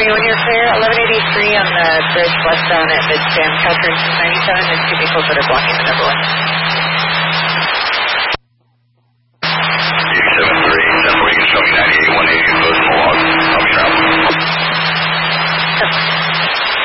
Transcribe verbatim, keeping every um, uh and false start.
for you when you're clear. eleven eighty-three on the bridge westbound at Midspan, Caltrain ninety-seven. There's two vehicles that are blocking the number one.